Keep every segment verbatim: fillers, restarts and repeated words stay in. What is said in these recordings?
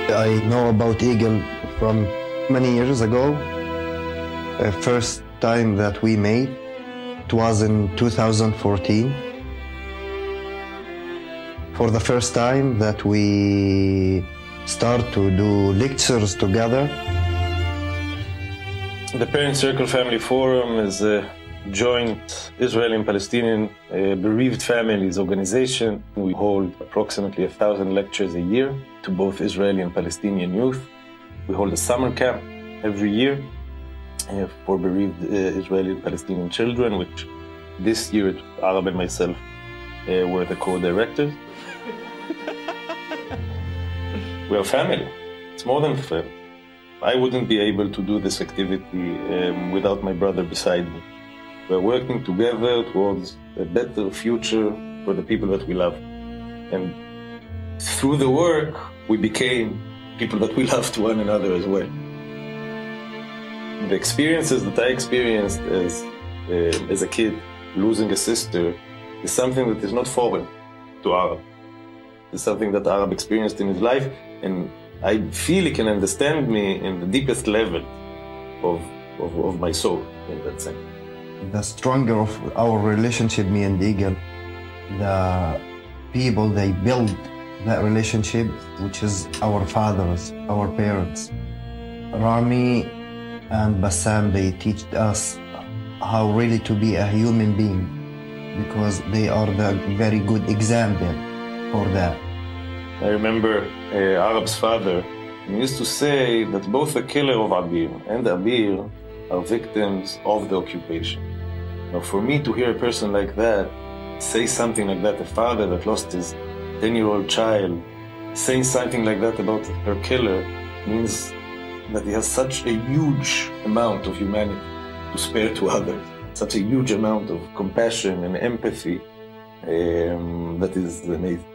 I know about Eagle from many years ago. Uh, first time that we made, it was in two thousand fourteen. For the first time that we start to do lectures together. The Parent Circle Family Forum is a joint Israeli and Palestinian uh, bereaved families organization. We hold approximately a thousand lectures a year to both Israeli and Palestinian youth. We hold a summer camp every year uh, for bereaved uh, Israeli and Palestinian children, which this year Arab and myself uh, were the co-directors. We are family. It's more than family. I wouldn't be able to do this activity um, without my brother beside me. We're working together towards a better future for the people that we love. And through the work, we became people that we love to one another as well. The experiences that I experienced as, uh, as a kid, losing a sister, is something that is not foreign to Arab. It's something that Arab experienced in his life, and I feel he can understand me in the deepest level of, of, of my soul, in that sense. The stronger of our relationship, me and Eagle, the people they build that relationship, which is our fathers, our parents. Rami and Bassam, they teach us how really to be a human being, because they are the very good example for that. I remember uh, Arab's father he used to say that both the killer of Abir and Abir are victims of the occupation. Now, for me to hear a person like that say something like that, a father that lost his ten-year-old child, saying something like that about her killer, means that he has such a huge amount of humanity to spare to others, such a huge amount of compassion and empathy um, that is amazing.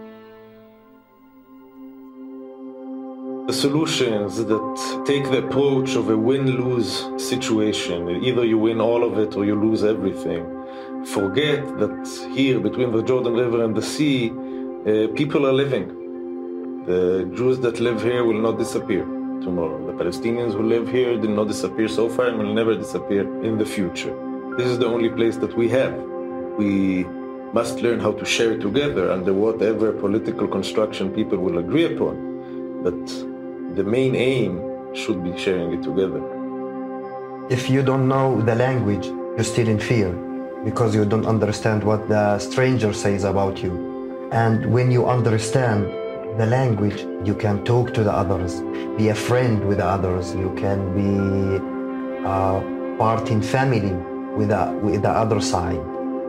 The solutions that take the approach of a win-lose situation, either you win all of it or you lose everything. Forget that here between the Jordan River and the sea, uh, people are living. The Jews that live here will not disappear tomorrow. The Palestinians who live here did not disappear so far and will never disappear in the future. This is the only place that we have. We must learn how to share it together under whatever political construction people will agree upon. But the main aim should be sharing it together. If you don't know the language, you're still in fear because you don't understand what the stranger says about you. And when you understand the language, you can talk to the others, be a friend with the others, you can be uh, part in family with the, with the other side.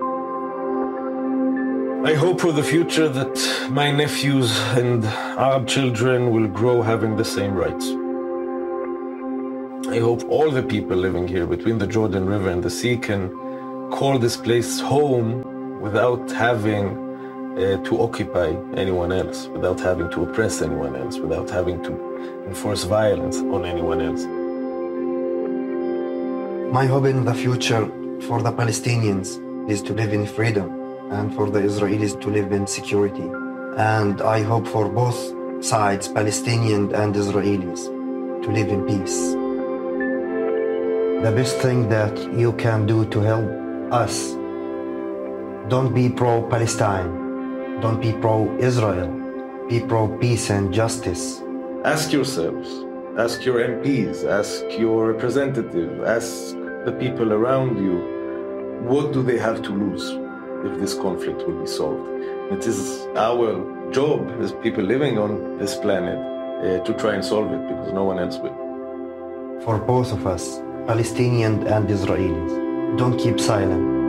I hope for the future that my nephews and Arab children will grow having the same rights. I hope all the people living here between the Jordan River and the sea can call this place home without having uh, to occupy anyone else, without having to oppress anyone else, without having to enforce violence on anyone else. My hope in the future for the Palestinians is to live in freedom, and for the Israelis to live in security. And I hope for both sides, Palestinian and Israelis, to live in peace. The best thing that you can do to help us, don't be pro-Palestine, don't be pro-Israel, be pro-peace and justice. Ask yourselves, ask your M Ps, ask your representative, ask the people around you, what do they have to lose if this conflict will be solved? It is our job as people living on this planet uh, to try and solve it, because no one else will. For both of us, Palestinian and Israelis, don't keep silent.